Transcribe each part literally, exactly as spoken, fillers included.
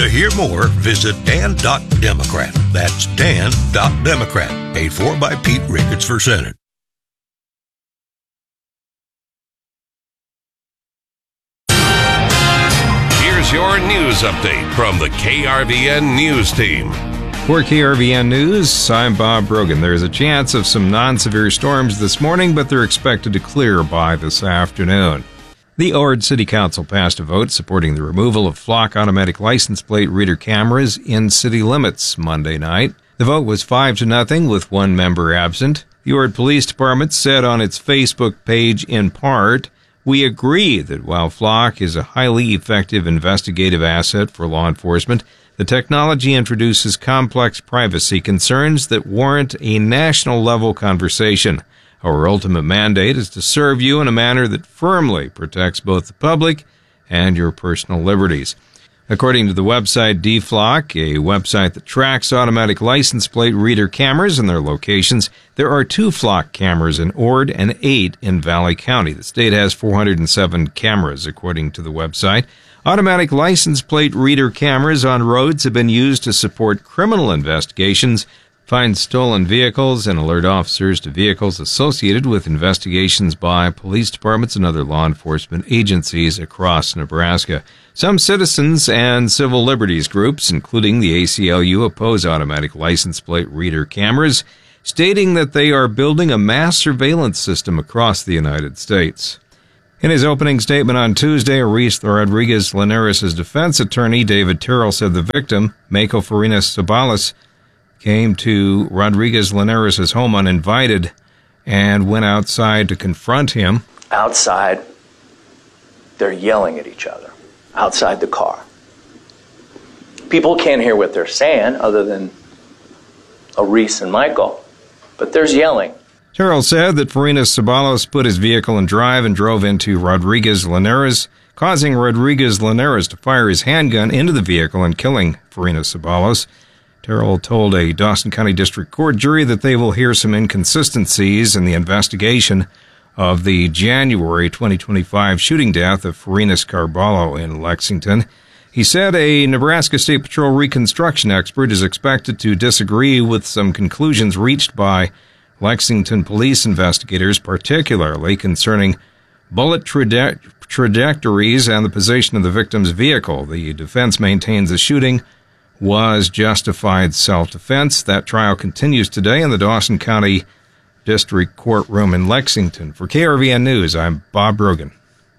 To hear more, visit dan dot democrat. That's dan dot democrat. Paid for by Pete Ricketts for Senate. Here's your news update from the K R V N News Team. For K R V N News, I'm Bob Brogan. There's a chance of some non-severe storms this morning, but they're expected to clear by this afternoon. The Ord City Council passed a vote supporting the removal of flock automatic license plate reader cameras in city limits Monday night. The vote was five to nothing, with one member absent. The Ord Police Department said on its Facebook page, in part, "We agree that while flock is a highly effective investigative asset for law enforcement, the technology introduces complex privacy concerns that warrant a national-level conversation. Our ultimate mandate is to serve you in a manner that firmly protects both the public and your personal liberties." According to the website DFlock, a website that tracks automatic license plate reader cameras and their locations, there are two flock cameras in Ord and eight in Valley County. The state has four hundred seven cameras, according to the website. Automatic license plate reader cameras on roads have been used to support criminal investigations, find stolen vehicles, and alert officers to vehicles associated with investigations by police departments and other law enforcement agencies across Nebraska. Some citizens and civil liberties groups, including the A C L U, oppose automatic license plate reader cameras, stating that they are building a mass surveillance system across the United States. In his opening statement on Tuesday, Aris Rodriguez Linares' defense attorney, David Terrell, said the victim, Mako Farinas Sabalas, came to Rodriguez Linares' home uninvited and went outside to confront him. Outside, they're yelling at each other, outside the car. People can't hear what they're saying other than Aris and Michael, but there's yelling. Terrell said that Farinas Sabalos put his vehicle in drive and drove into Rodriguez Linares, causing Rodriguez Linares to fire his handgun into the vehicle and killing Farinas Sabalos. Terrell told a Dawson County District Court jury that they will hear some inconsistencies in the investigation of the January twenty twenty-five shooting death of Farinas Carballo in Lexington. He said a Nebraska State Patrol reconstruction expert is expected to disagree with some conclusions reached by Lexington police investigators, particularly concerning bullet traje- trajectories and the position of the victim's vehicle. The defense maintains the shooting was justified self-defense. That trial continues today in the Dawson County District Courtroom in Lexington. For K R V N News, I'm Bob Brogan.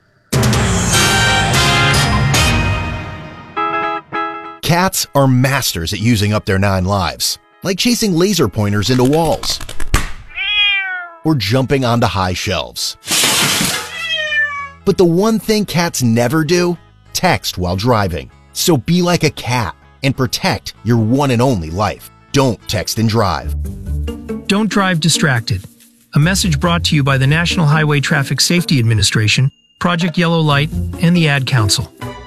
Cats are masters at using up their nine lives, like chasing laser pointers into walls or jumping onto high shelves. But the one thing cats never do? Text while driving. So be like a cat and protect your one and only life. Don't text and drive. Don't drive distracted. A message brought to you by the National Highway Traffic Safety Administration, Project Yellow Light, and the Ad Council.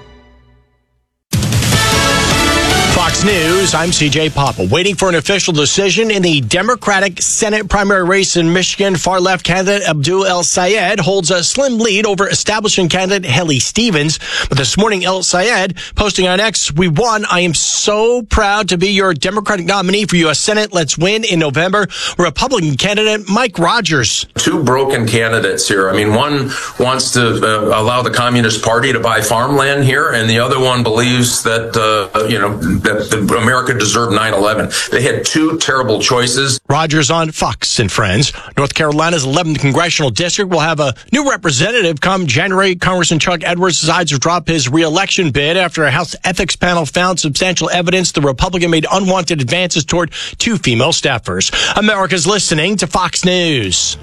Fox News, I'm C J Papa. Waiting for an official decision in the Democratic Senate primary race in Michigan. Far-left candidate Abdul El-Sayed holds a slim lead over establishment candidate Haley Stevens. But this morning, El-Sayed posting on X, "We won. I am so proud to be your Democratic nominee for U S Senate. Let's win in November." Republican candidate Mike Rogers. Two broken candidates here. I mean, one wants to uh, allow the Communist Party to buy farmland here, and the other one believes that, uh, you know, that America deserved nine eleven. They had two terrible choices. Rogers on Fox and Friends. North Carolina's eleventh congressional district will have a new representative come January. Congressman Chuck Edwards decides to drop his re-election bid after a House ethics panel found substantial evidence the Republican made unwanted advances toward two female staffers. America's listening to Fox News.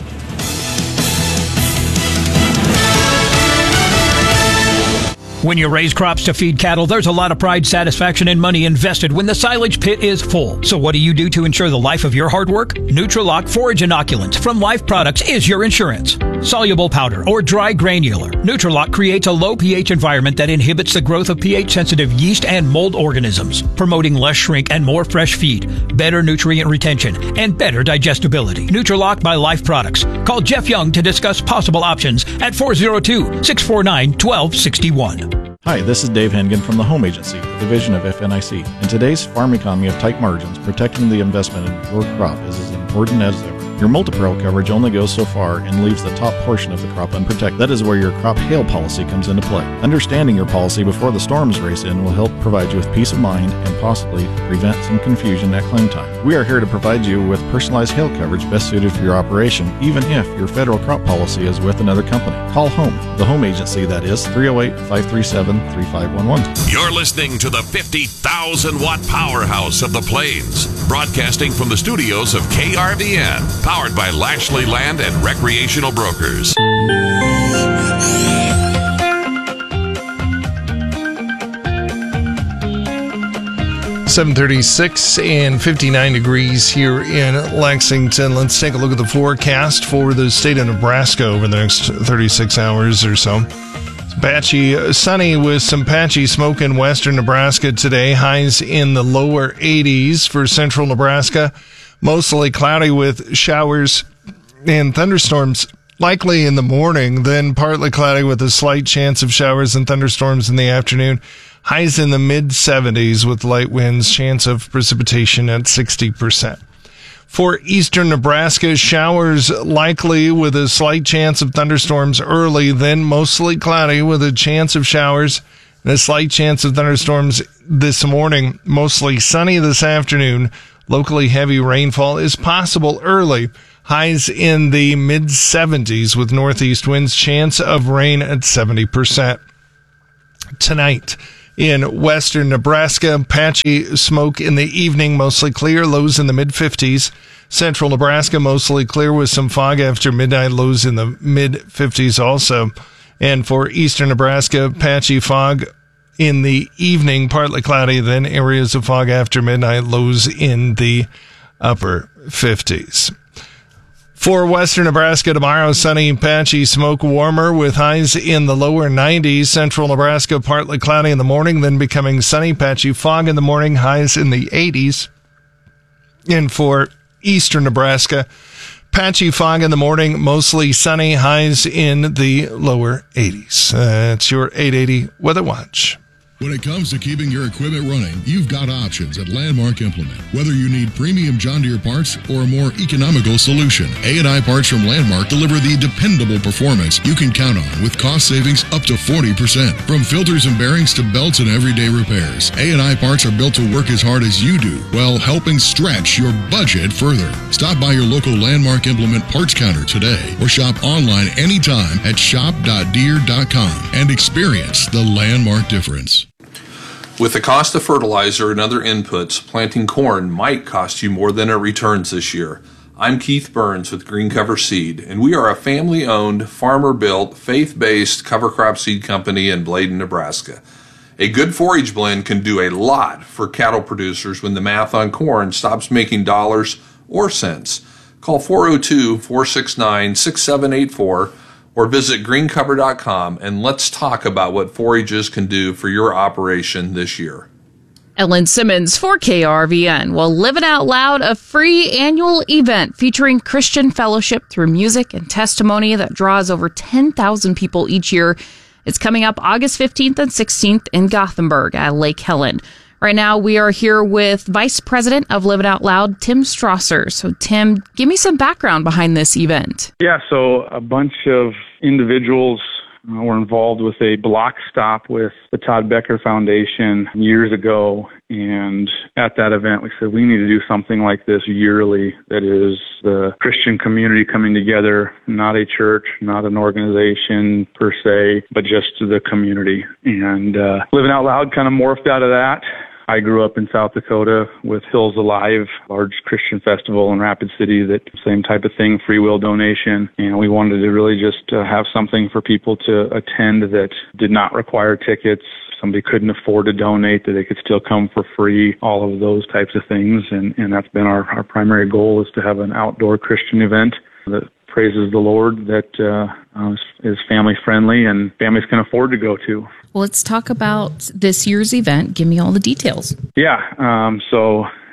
When you raise crops to feed cattle, there's a lot of pride, satisfaction, and money invested when the silage pit is full. So what do you do to ensure the life of your hard work? Nutrilock Forage Inoculant from Life Products is your insurance. Soluble powder or dry granular, Nutrilock creates a low pH environment that inhibits the growth of pH-sensitive yeast and mold organisms, promoting less shrink and more fresh feed, better nutrient retention, and better digestibility. Nutrilock by Life Products. Call Jeff Young to discuss possible options at four oh two, six four nine, one two six one. Hi, this is Dave Hengen from the Home Agency, a division of F N I C. In today's farm economy of tight margins, protecting the investment in your crop is as important as ever. Your multi-peril coverage only goes so far and leaves the top portion of the crop unprotected. That is where your crop hail policy comes into play. Understanding your policy before the storms race in will help provide you with peace of mind and possibly prevent some confusion at claim time. We are here to provide you with personalized hail coverage best suited for your operation, even if your federal crop policy is with another company. Call HOME, the Home Agency, that is three oh eight, five three seven, three five one one. You're listening to the fifty thousand watt powerhouse of the Plains, broadcasting from the studios of K R V N, powered by Lashley Land and Recreational Brokers. seven thirty-six and fifty-nine degrees here in Lexington. Let's take a look at the forecast for the state of Nebraska over the next thirty-six hours or so. It's patchy, sunny with some patchy smoke in western Nebraska today. Highs in the lower eighties for central Nebraska. Mostly cloudy with showers and thunderstorms likely in the morning, then partly cloudy with a slight chance of showers and thunderstorms in the afternoon. Highs in the mid-seventies with light winds, chance of precipitation at sixty percent. For eastern Nebraska, showers likely with a slight chance of thunderstorms early, then mostly cloudy with a chance of showers and a slight chance of thunderstorms this morning. Mostly sunny this afternoon. Locally heavy rainfall is possible early. Highs in the mid-seventies with northeast winds, chance of rain at seventy percent. Tonight, in western Nebraska, patchy smoke in the evening, mostly clear, lows in the mid-fifties. Central Nebraska, mostly clear with some fog after midnight, lows in the mid-fifties also. And for eastern Nebraska, patchy fog in the evening, partly cloudy, then areas of fog after midnight, lows in the upper fifties. For western Nebraska tomorrow, sunny, patchy, smoke, warmer with highs in the lower nineties. Central Nebraska, partly cloudy in the morning, then becoming sunny, patchy fog in the morning, highs in the eighties. And for eastern Nebraska, patchy fog in the morning, mostly sunny, highs in the lower eighties. That's your eight eighty Weather Watch. When it comes to keeping your equipment running, you've got options at Landmark Implement. Whether you need premium John Deere parts or a more economical solution, A and I parts from Landmark deliver the dependable performance you can count on with cost savings up to forty percent. From filters and bearings to belts and everyday repairs, A and I parts are built to work as hard as you do while helping stretch your budget further. Stop by your local Landmark Implement parts counter today or shop online anytime at shop dot deere dot com and experience the Landmark difference. With the cost of fertilizer and other inputs, planting corn might cost you more than it returns this year. I'm Keith Burns with Green Cover Seed, and we are a family-owned, farmer-built, faith-based cover crop seed company in Bladen, Nebraska. A good forage blend can do a lot for cattle producers when the math on corn stops making dollars or cents. Call four oh two, four six nine, six seven eight four or visit green cover dot com and let's talk about what forages can do for your operation this year. Ellen Simmons for K R V N. Well, Living Out Loud, a free annual event featuring Christian fellowship through music and testimony that draws over ten thousand people each year. It's coming up August fifteenth and sixteenth in Gothenburg at Lake Helen. Right now, we are here with Vice President of Living Out Loud, Tim Strasser. So, Tim, give me some background behind this event. Yeah, so a bunch of individuals uh, were involved with a block stop with the Todd Becker Foundation years ago. And at that event, we said we need to do something like this yearly that is the Christian community coming together, not a church, not an organization per se, but just the community. And uh, Living Out Loud kind of morphed out of that. I grew up in South Dakota with Hills Alive, large Christian festival in Rapid City, that same type of thing, free will donation. And we wanted to really just uh, have something for people to attend that did not require tickets. Somebody couldn't afford to donate, that they could still come for free, all of those types of things. And, and that's been our, our primary goal, is to have an outdoor Christian event that praises the Lord, that uh, is family friendly and families can afford to go to. Well, let's talk about this year's event. Give me all the details. Yeah, um, so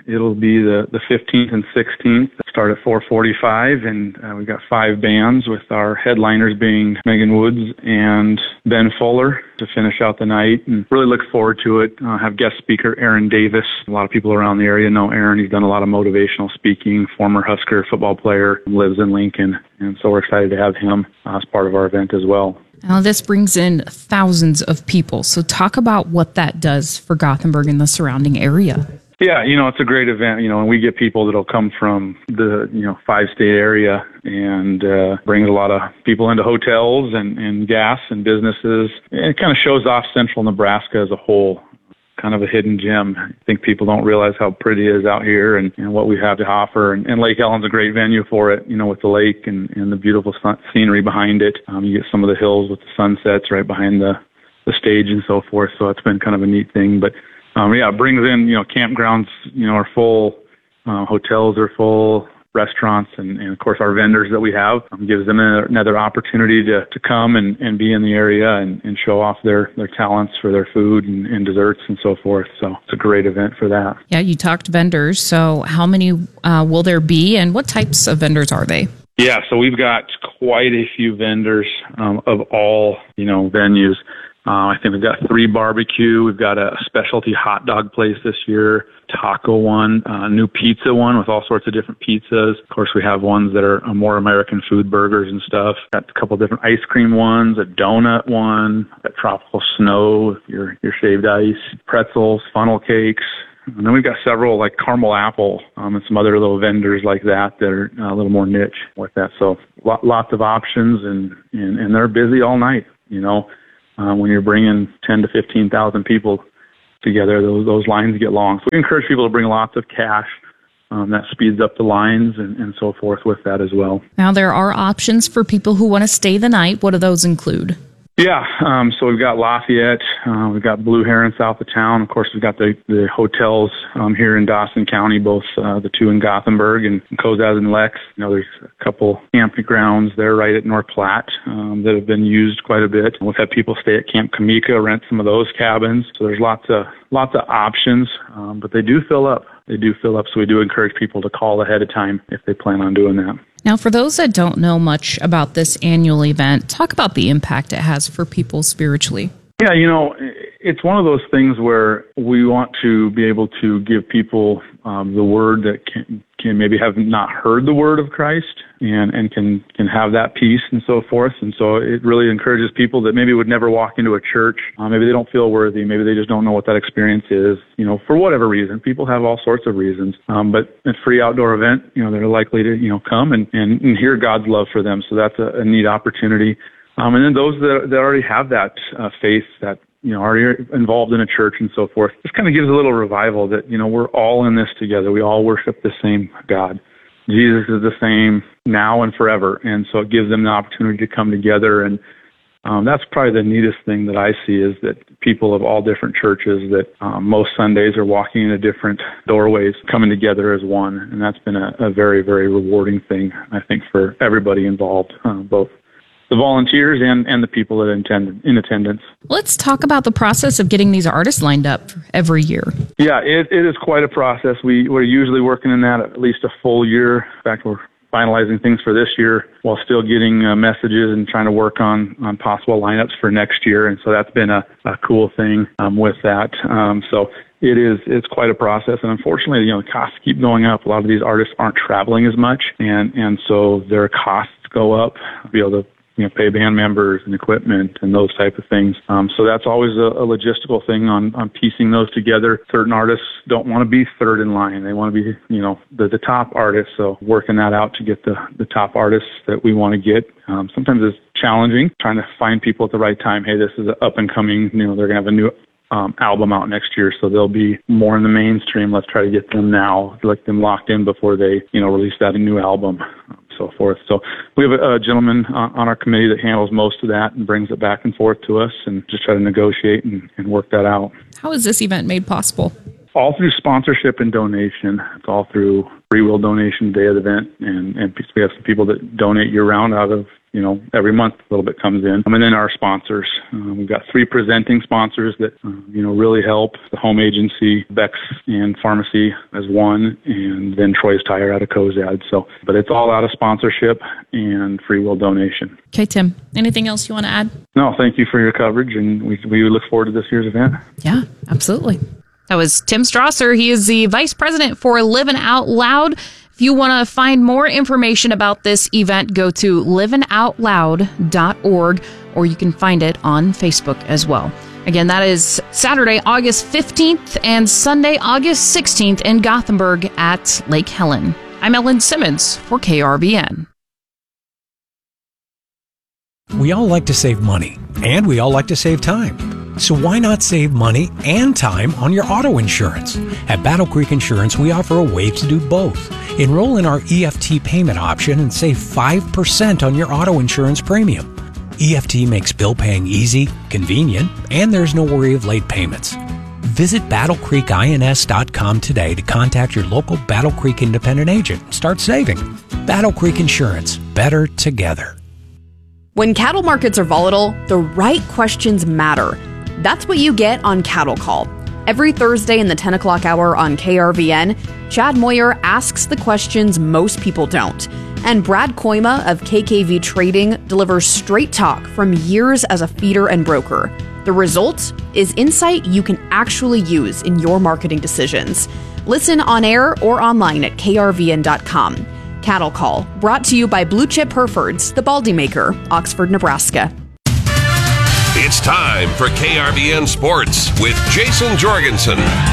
it'll be the, the fifteenth and sixteenth. Start at four forty-five, and uh, we've got five bands with our headliners being Megan Woods and Ben Fuller to finish out the night, and really look forward to it. Uh, have guest speaker Aaron Davis. A lot of people around the area know Aaron. He's done a lot of motivational speaking, former Husker football player, lives in Lincoln, and so we're excited to have him uh, as part of our event as well. Now, this brings in thousands of people, so talk about what that does for Gothenburg and the surrounding area. Yeah, you know, it's a great event, you know, and we get people that'll come from the, you know, five-state area and uh, brings a lot of people into hotels and, and gas and businesses. And it kind of shows off central Nebraska as a whole, kind of a hidden gem. I think people don't realize how pretty it is out here and, and what we have to offer. And, and Lake Ellen's a great venue for it, you know, with the lake and, and the beautiful sun- scenery behind it. Um, you get some of the hills with the sunsets right behind the, the stage and so forth, so it's been kind of a neat thing. But Um, yeah, it brings in, you know, campgrounds, you know, are full, uh, hotels are full, restaurants, and, and of course our vendors that we have um, gives them a, another opportunity to, to come and, and be in the area and, and show off their, their talents for their food and, and desserts and so forth. So it's a great event for that. Yeah, you talked vendors. So how many uh, will there be, and what types of vendors are they? Yeah, so we've got quite a few vendors um, of all, you know, venues. Uh, I think we've got three barbecue. We've got a specialty hot dog place this year, taco one, a new pizza one with all sorts of different pizzas. Of course, we have ones that are more American food burgers and stuff. Got a couple of different ice cream ones, a donut one, a tropical snow with your, your shaved ice, pretzels, funnel cakes. And then we've got several like caramel apple um, and some other little vendors like that that are a little more niche with that. So lot, lots of options, and, and, and they're busy all night, you know. Uh, when you're bringing ten to fifteen thousand people together, those those lines get long. So we encourage people to bring lots of cash. Um, that speeds up the lines and, and so forth with that as well. Now, there are options for people who want to stay the night. What do those include? Yeah, um, so we've got Lafayette, uh, we've got Blue Heron south of town. Of course, we've got the, the hotels um, here in Dawson County, both uh, the two in Gothenburg and Cozad and Lex. You know, there's a couple campgrounds there right at North Platte um, that have been used quite a bit. We've had people stay at Camp Kamika, rent some of those cabins. So there's lots of lots of options, um, but they do fill up. They do fill up, so we do encourage people to call ahead of time if they plan on doing that. Now, for those that don't know much about this annual event, talk about the impact it has for people spiritually. Yeah, you know, it's one of those things where we want to be able to give people um, the word that can, can maybe have not heard the word of Christ and, and can, can have that peace and so forth. And so it really encourages people that maybe would never walk into a church. Uh, maybe they don't feel worthy. Maybe they just don't know what that experience is, you know, for whatever reason. People have all sorts of reasons. Um, but a free outdoor event, you know, they're likely to, you know, come and, and, and hear God's love for them. So that's a, a neat opportunity. Um, and then those that, that already have that uh, faith, that, you know, already involved in a church and so forth, just kind of gives a little revival that, you know, we're all in this together. We all worship the same God. Jesus is the same now and forever. And so it gives them the opportunity to come together. And um, that's probably the neatest thing that I see, is that people of all different churches that um, most Sundays are walking into different doorways, coming together as one. And that's been a, a very, very rewarding thing, I think, for everybody involved, uh, both the volunteers and, and the people that attend in attendance. Let's talk about the process of getting these artists lined up every year. Yeah, it, it is quite a process. We, we're usually working in that at least a full year. In fact, we're finalizing things for this year while still getting uh, messages and trying to work on, on possible lineups for next year. And so that's been a, a cool thing um, with that. Um, so it is, it's quite a process. And unfortunately, you know, the costs keep going up. A lot of these artists aren't traveling as much. And, and so their costs go up to be able to, you know, pay band members and equipment and those type of things. Um, so that's always a, a logistical thing on, on piecing those together. Certain artists don't want to be third in line. They want to be, you know, the, the top artists. So working that out to get the, the top artists that we want to get. Um, sometimes it's challenging trying to find people at the right time. Hey, this is an up and coming, you know, they're going to have a new um, album out next year, so they'll be more in the mainstream. Let's try to get them now, like them locked in before they, you know, release that new album. So forth. So we have a, a gentleman on, on our committee that handles most of that and brings it back and forth to us and just try to negotiate and, and work that out. How is this event made possible? All through sponsorship and donation. It's all through free will donation day of the event, and, and we have some people that donate year round out of you know, every month a little bit comes in. Um, and then our sponsors. Uh, we've got three presenting sponsors that, uh, you know, really help. The home agency, Beck's and Pharmacy as one, and then Troy's Tire out of Cozad. So, but it's all out of sponsorship and free will donation. Okay, Tim, anything else you want to add? No, thank you for your coverage, and we, we look forward to this year's event. Yeah, absolutely. That was Tim Strasser. He is the vice president for Living Out Loud. If you want to find more information about this event, go to living out loud dot org, or you can find it on Facebook as well. Again, that is Saturday, August fifteenth and Sunday, August sixteenth in Gothenburg at Lake Helen. I'm Ellen Simmons for K R V N. We all like to save money, and we all like to save time. So why not save money and time on your auto insurance? At Battle Creek Insurance, we offer a way to do both. Enroll in our E F T payment option and save five percent on your auto insurance premium. E F T makes bill paying easy, convenient, and there's no worry of late payments. Visit battle creek ins dot com today to contact your local Battle Creek independent agent and start saving. Battle Creek Insurance, better together. When cattle markets are volatile, the right questions matter. That's what you get on Cattle Call. Every Thursday in the ten o'clock hour on K R V N, Chad Moyer asks the questions most people don't. And Brad Koima of K K V Trading delivers straight talk from years as a feeder and broker. The result is insight you can actually use in your marketing decisions. Listen on air or online at K R V N dot com. Cattle Call, brought to you by Blue Chip Herefords, the Baldy Maker, Oxford, Nebraska. It's time for K R V N Sports with Jason Jorgensen.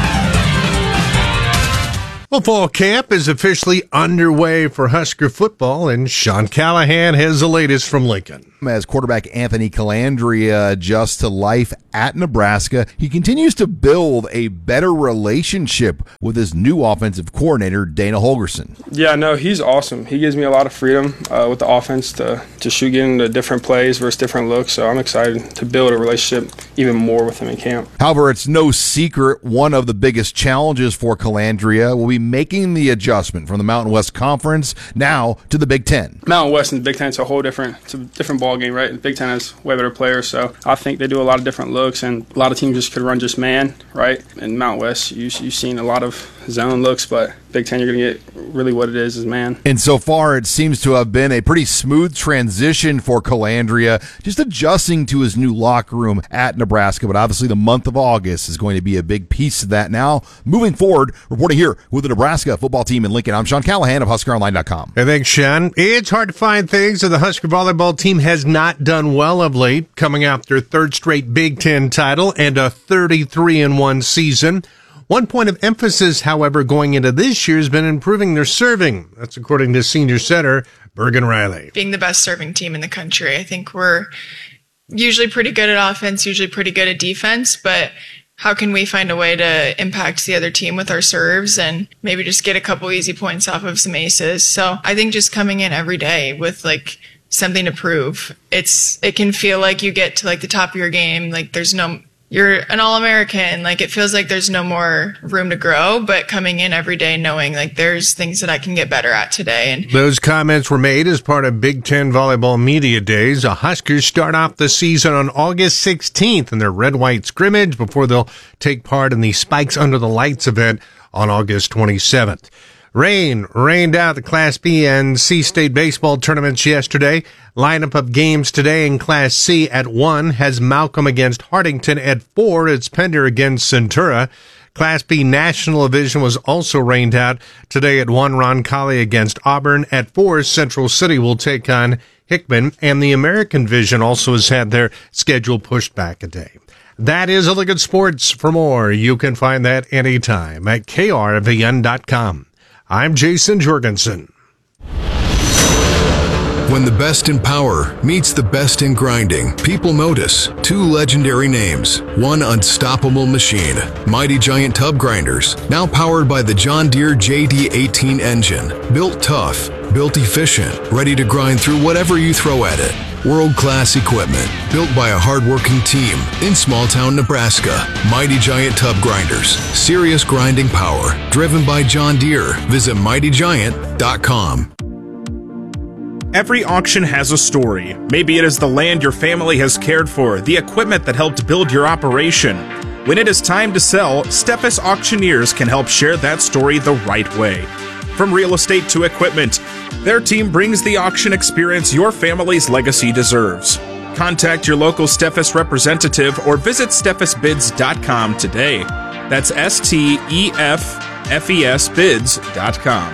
Well, fall camp is officially underway for Husker football, and Sean Callahan has the latest from Lincoln. As quarterback Anthony Calandria adjusts to life at Nebraska, he continues to build a better relationship with his new offensive coordinator, Dana Holgorsen. Yeah, no, he's awesome. He gives me a lot of freedom uh, with the offense to, to shoot into different plays versus different looks, so I'm excited to build a relationship even more with him in camp. However, it's no secret one of the biggest challenges for Calandria will be making the adjustment from the Mountain West Conference now to the Big Ten. Mountain West and the Big Ten is a whole different, it's a different ball game, right? The Big Ten has way better players, so I think they do a lot of different looks, and a lot of teams just could run just man, right? In Mountain West, you, you've seen a lot of zone looks, but Big Ten, you're going to get really what it is is man. And so far, it seems to have been a pretty smooth transition for Calandria, just adjusting to his new locker room at Nebraska. But obviously, the month of August is going to be a big piece of that now. Moving forward, reporting here with the Nebraska football team in Lincoln, I'm Sean Callahan of Husker Online dot com. Hey, thanks, Sean. It's hard to find things that the Husker volleyball team has not done well of late, coming off their third straight Big Ten title and a thirty-three and one season. One point of emphasis, however, going into this year has been improving their serving. That's according to senior setter Bergen Riley. Being the best serving team in the country. I think we're usually pretty good at offense, usually pretty good at defense, but how can we find a way to impact the other team with our serves and maybe just get a couple easy points off of some aces? So I think just coming in every day with like something to prove, it's, it can feel like you get to like the top of your game. Like there's no, you're an All-American. Like it feels like there's no more room to grow, but coming in every day knowing like there's things that I can get better at today. And those comments were made as part of Big Ten Volleyball Media Days. The Huskers start off the season on August sixteenth in their red-white scrimmage before they'll take part in the Spikes Under the Lights event on August twenty-seventh. Rain rained out the Class B and C state baseball tournaments yesterday. Lineup of games today in Class C at one has Malcolm against Hartington. At four, it's Pender against Centura. Class B National Division was also rained out today at one. Roncalli against Auburn. At four, Central City will take on Hickman. And the American Division also has had their schedule pushed back a day. That is a look at sports. For more, you can find that anytime at K R V N dot com. I'm Jason Jorgensen. When the best in power meets the best in grinding, people notice two legendary names, one unstoppable machine, Mighty Giant Tub Grinders, now powered by the John Deere J D eighteen engine. Built tough, built efficient, ready to grind through whatever you throw at it. World-class equipment, built by a hard-working team in small-town Nebraska. Mighty Giant Tub Grinders, serious grinding power, driven by John Deere. Visit mighty giant dot com. Every auction has a story. Maybe it is the land your family has cared for, the equipment that helped build your operation. When it is time to sell, Steffes Auctioneers can help share that story the right way. From real estate to equipment, their team brings the auction experience your family's legacy deserves. Contact your local Steffes representative or visit steffes bids dot com today. That's S T E F F E S bids dot com.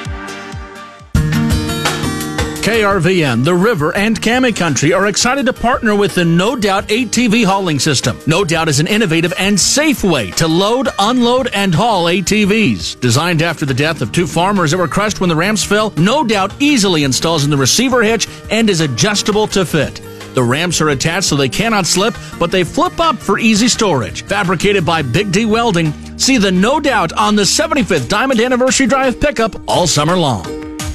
K R V N, The River, and Cami Country are excited to partner with the No Doubt A T V hauling system. No Doubt is an innovative and safe way to load, unload, and haul A T Vs. Designed after the death of two farmers that were crushed when the ramps fell, No Doubt easily installs in the receiver hitch and is adjustable to fit. The ramps are attached so they cannot slip, but they flip up for easy storage. Fabricated by Big D Welding, see the No Doubt on the seventy-fifth Diamond Anniversary Drive pickup all summer long.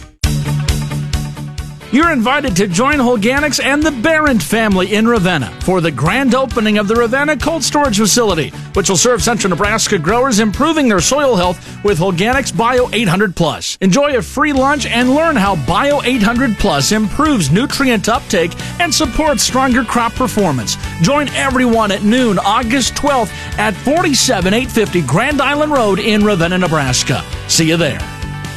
You're invited to join Holganics and the Barrett family in Ravenna for the grand opening of the Ravenna Cold Storage Facility, which will serve central Nebraska growers improving their soil health with Holganics Bio eight hundred plus. Enjoy a free lunch and learn how Bio eight hundred plus improves nutrient uptake and supports stronger crop performance. Join everyone at noon August twelfth at forty-seven eight fifty Grand Island Road in Ravenna, Nebraska. See you there.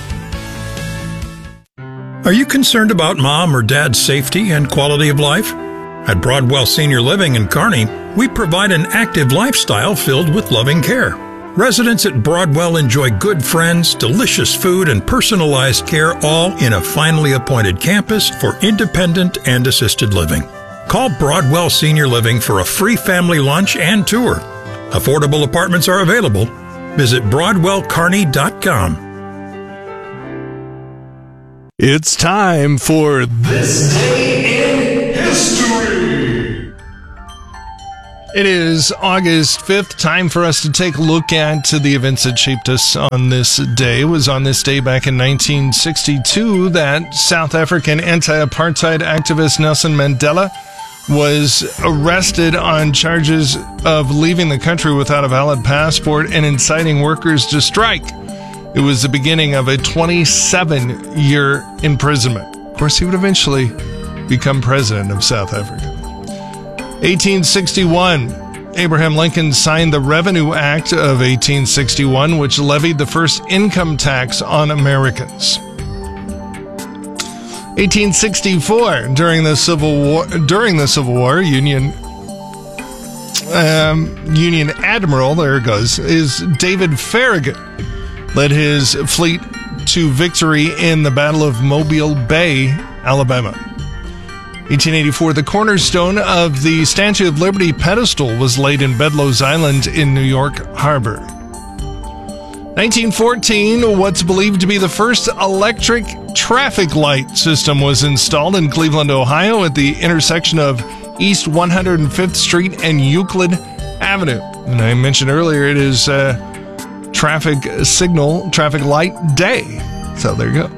Are you concerned about mom or dad's safety and quality of life? At Broadwell Senior Living in Kearney, we provide an active lifestyle filled with loving care. Residents at Broadwell enjoy good friends, delicious food, and personalized care, all in a finely appointed campus for independent and assisted living. Call Broadwell Senior Living for a free family lunch and tour. Affordable apartments are available. Visit broadwell kearney dot com. It's time for This Day in History. It is August fifth, time for us to take a look at the events that shaped us on this day. It was on this day back in nineteen sixty-two that South African anti-apartheid activist Nelson Mandela was arrested on charges of leaving the country without a valid passport and inciting workers to strike. It was the beginning of a twenty-seven year imprisonment. Of course, he would eventually become president of South Africa. eighteen sixty-one, Abraham Lincoln signed the Revenue Act of eighteen sixty-one, which levied the first income tax on Americans. eighteen sixty-four, during the Civil War, during the Civil War, Union um, Union Admiral, there it goes, is David Farragut. Led his fleet to victory in the Battle of Mobile Bay, Alabama. eighteen eighty-four, the cornerstone of the Statue of Liberty pedestal was laid in Bedloes Island in New York Harbor. nineteen fourteen, what's believed to be the first electric traffic light system was installed in Cleveland, Ohio at the intersection of East one hundred fifth Street and Euclid Avenue. And I mentioned earlier it is uh, traffic signal, traffic light day. So there you go.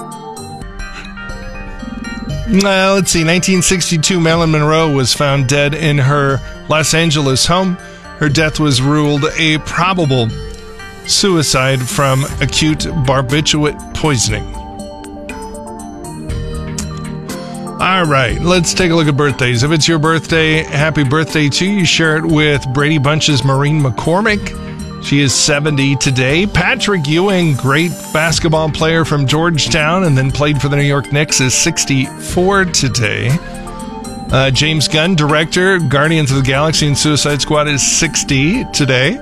Uh, let's see, nineteen sixty-two, Marilyn Monroe was found dead in her Los Angeles home. Her death was ruled a probable suicide from acute barbiturate poisoning. All right, let's take a look at birthdays. If it's your birthday, happy birthday to you. Share it with Brady Bunch's Maureen McCormick. She is seventy today. Patrick Ewing, great basketball player from Georgetown and then played for the New York Knicks, is sixty-four today. Uh, James Gunn, director, Guardians of the Galaxy and Suicide Squad, is sixty today.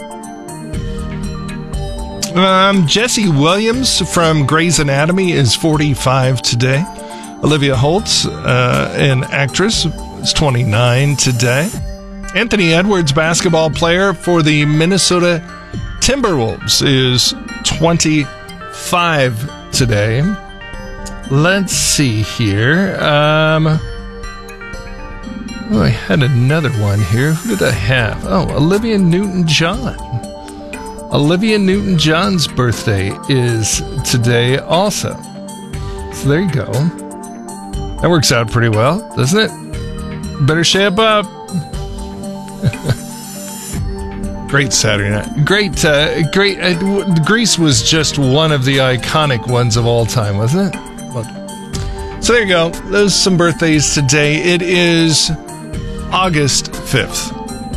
Um, Jesse Williams from Grey's Anatomy is forty-five today. Olivia Holtz, uh, an actress, is twenty-nine today. Anthony Edwards, basketball player for the Minnesota Timberwolves, is twenty-five today. Let's see here. Um, oh, I had another one here. Who did I have? Oh, Olivia Newton-John. Olivia Newton-John's birthday is today also. So there you go. That works out pretty well, doesn't it? Better shape up. Great Saturday night. Great, uh, great. Uh, Grease was just one of the iconic ones of all time, wasn't it? Well, So there you go. Those are some birthdays today. It is August fifth.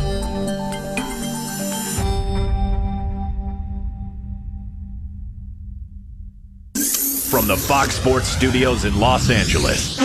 From the Fox Sports Studios in Los Angeles,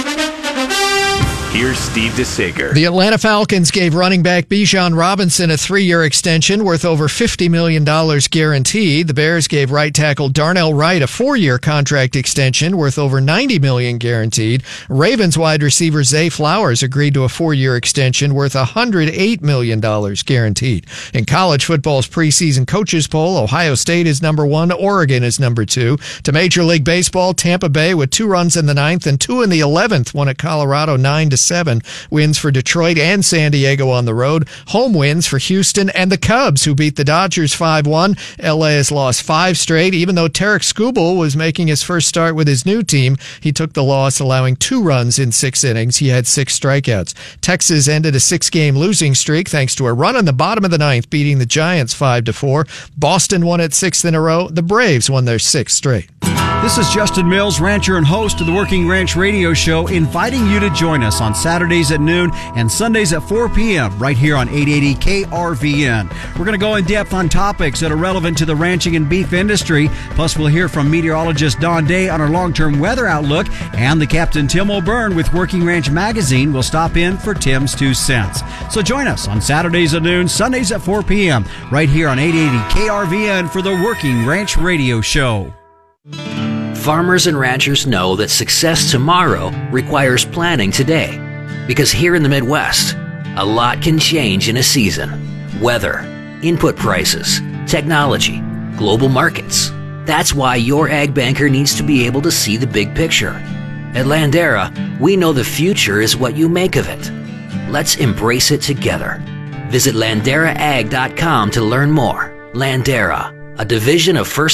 here's Steve DeSager. The Atlanta Falcons gave running back Bijan Robinson a three-year extension worth over fifty million dollars guaranteed. The Bears gave right tackle Darnell Wright a four-year contract extension worth over ninety million dollars guaranteed. Ravens wide receiver Zay Flowers agreed to a four-year extension worth one hundred eight million dollars guaranteed. In college football's preseason coaches poll, Ohio State is number one, Oregon is number two. To Major League Baseball, Tampa Bay with two runs in the ninth and two in the eleventh won at Colorado nine to seven. Wins for Detroit and San Diego on the road. Home wins for Houston and the Cubs, who beat the Dodgers five one. L A has lost five straight. Even though Tarek Skubal was making his first start with his new team, he took the loss, allowing two runs in six innings. He had six strikeouts. Texas ended a six-game losing streak thanks to a run in the bottom of the ninth, beating the Giants five to four. Boston won its sixth in a row. The Braves won their sixth straight. This is Justin Mills, rancher and host of the Working Ranch Radio Show, inviting you to join us on Saturdays at noon and Sundays at four p.m. right here on eight eighty K R V N. We're going to go in depth on topics that are relevant to the ranching and beef industry. Plus, we'll hear from meteorologist Don Day on our long-term weather outlook, and the Captain Tim O'Byrne with Working Ranch Magazine will stop in for Tim's Two Cents. So join us on Saturdays at noon, Sundays at four p.m. right here on eight eighty K R V N for the Working Ranch Radio Show. Farmers and ranchers know that success tomorrow requires planning today. Because here in the Midwest, a lot can change in a season. Weather, input prices, technology, global markets. That's why your ag banker needs to be able to see the big picture. At Landera, we know the future is what you make of it. Let's embrace it together. Visit landera ag dot com to learn more. Landera, a division of First